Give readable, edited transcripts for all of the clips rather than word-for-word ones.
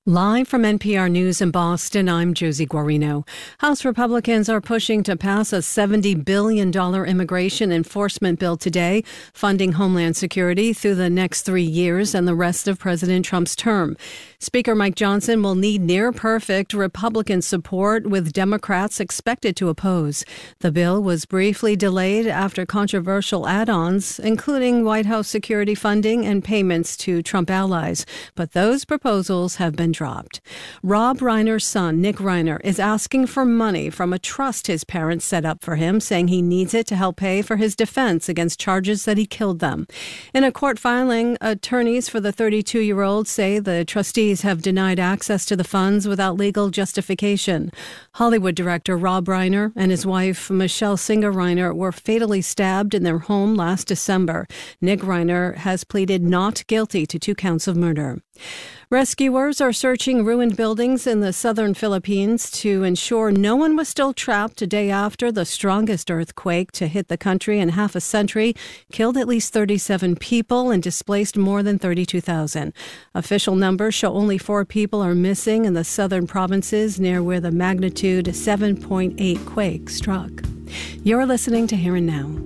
Live from NPR News in Boston, I'm Josie Guarino. House Republicans are pushing to pass a $70 billion immigration enforcement bill today, funding Homeland Security through the next 3 years and the rest of President Trump's term. Speaker Mike Johnson will need near-perfect Republican support, with Democrats expected to oppose. The bill was briefly delayed after controversial add-ons, including White House security funding and payments to Trump allies. But those proposals have been dropped. Rob Reiner's son, Nick Reiner, is asking for money from a trust his parents set up for him, saying he needs it to help pay for his defense against charges that he killed them. In a court filing, attorneys for the 32-year-old say the trustees have denied access to the funds without legal justification. Hollywood director Rob Reiner and his wife, Michelle Singer Reiner, were fatally stabbed in their home last December. Nick Reiner has pleaded not guilty to 2 counts of murder. Rescuers are searching ruined buildings in the southern Philippines to ensure no one was still trapped a day after the strongest earthquake to hit the country in half a century killed at least 37 people and displaced more than 32,000. Official numbers show only 4 people are missing in the southern provinces near where the magnitude 7.8 quake struck. You're listening to Here and Now.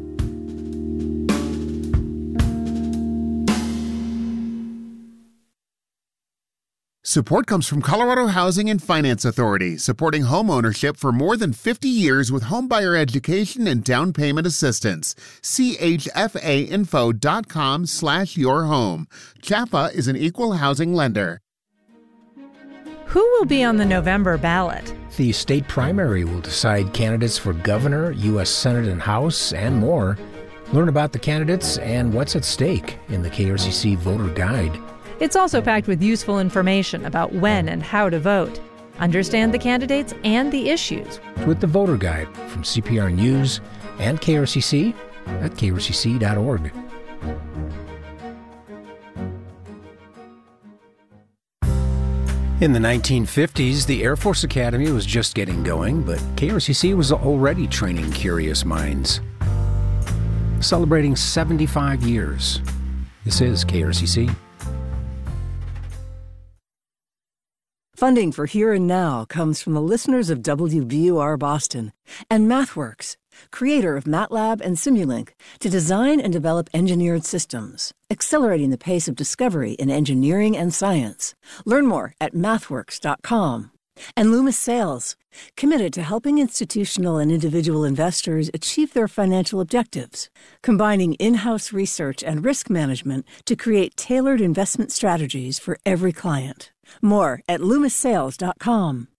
Support comes from Colorado Housing and Finance Authority, supporting home ownership for more than 50 years with homebuyer education and down payment assistance. chfainfo.com/yourhome. CHFA is an equal housing lender. Who will be on the November ballot? The state primary will decide candidates for governor, U.S. Senate and House, and more. Learn about the candidates and what's at stake in the KRCC Voter Guide. It's also packed with useful information about when and how to vote. Understand the candidates and the issues. With the Voter Guide from CPR News and KRCC at krcc.org. In the 1950s, the Air Force Academy was just getting going, but KRCC was already training curious minds. Celebrating 75 years. This is KRCC. Funding for Here and Now comes from the listeners of WBUR Boston and MathWorks, creator of MATLAB and Simulink, to design and develop engineered systems, accelerating the pace of discovery in engineering and science. Learn more at mathworks.com. And Loomis Sales, committed to helping institutional and individual investors achieve their financial objectives, combining in-house research and risk management to create tailored investment strategies for every client. More at loomissales.com.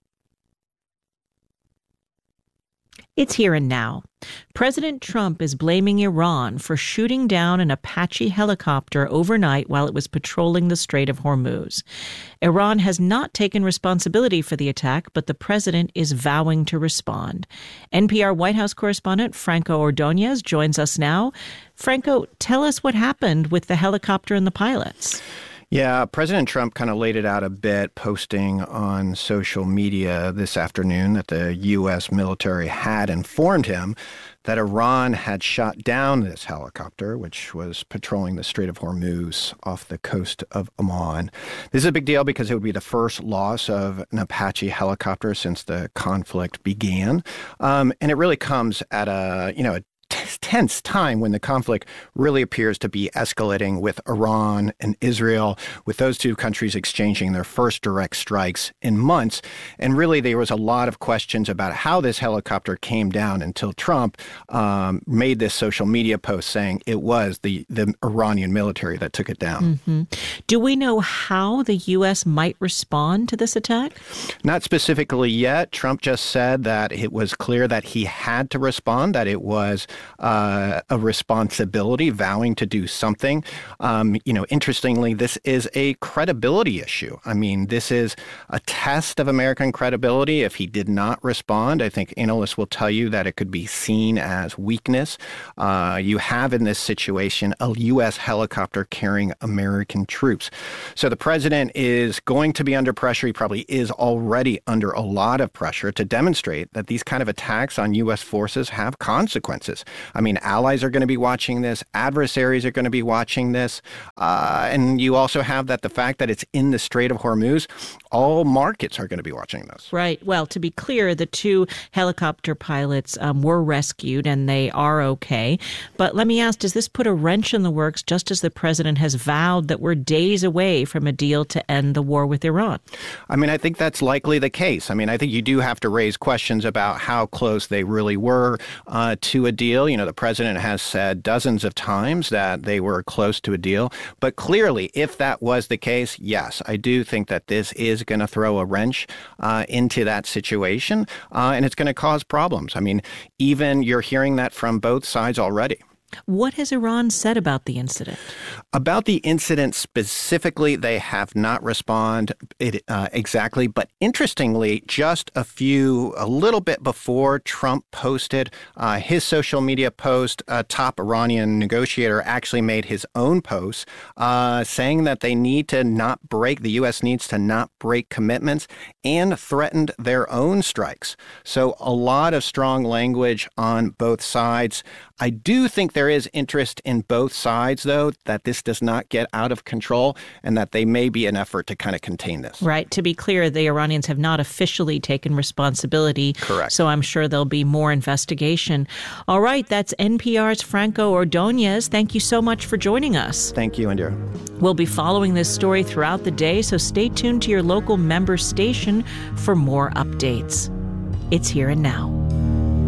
It's Here and Now. President Trump is blaming Iran for shooting down an Apache helicopter overnight while it was patrolling the Strait of Hormuz. Iran has not taken responsibility for the attack, but the president is vowing to respond. NPR White House correspondent Franco Ordonez joins us now. Franco, tell us what happened with the helicopter and the pilots. Yeah, President Trump kind of laid it out a bit, posting on social media this afternoon that the U.S. military had informed him that Iran had shot down this helicopter, which was patrolling the Strait of Hormuz off the coast of Oman. This is a big deal because it would be the first loss of an Apache helicopter since the conflict began. And it really comes at a tense time when the conflict really appears to be escalating with Iran and Israel, with those two countries exchanging their first direct strikes in months. And really, there was a lot of questions about how this helicopter came down until Trump made this social media post saying it was the Iranian military that took it down. Mm-hmm. Do we know how the U.S. might respond to this attack? Not specifically yet. Trump just said that it was clear that he had to respond, that it was a responsibility, vowing to do something. Interestingly, this is a credibility issue. I mean, this is a test of American credibility. If he did not respond, I think analysts will tell you that it could be seen as weakness. You have in this situation a U.S. helicopter carrying American troops. So the president is going to be under pressure. He probably is already under a lot of pressure to demonstrate that these kind of attacks on U.S. forces have consequences. I mean, allies are going to be watching this. Adversaries are going to be watching this. And you also have the fact that it's in the Strait of Hormuz. All markets are going to be watching this. Right. Well, to be clear, the 2 helicopter pilots were rescued and they are okay. But let me ask, does this put a wrench in the works just as the president has vowed that we're days away from a deal to end the war with Iran? I mean, I think that's likely the case. I mean, I think you do have to raise questions about how close they really were to a deal. You know, the president has said dozens of times that they were close to a deal. But clearly, if that was the case, yes, I do think that this is going to throw a wrench into that situation, and it's going to cause problems. I mean, even you're hearing that from both sides already. What has Iran said about the incident? About the incident specifically, they have not responded exactly. But interestingly, just a little bit before Trump posted his social media post, a top Iranian negotiator actually made his own post saying that the U.S. needs to not break commitments and threatened their own strikes. So a lot of strong language on both sides. I do think there is interest in both sides, though, that this does not get out of control and that they may be an effort to kind of contain this. Right. To be clear, the Iranians have not officially taken responsibility. Correct. So I'm sure there'll be more investigation. All right. That's NPR's Franco Ordonez. Thank you so much for joining us. Thank you, Indira. We'll be following this story throughout the day, so stay tuned to your local member station for more updates. It's Here and Now.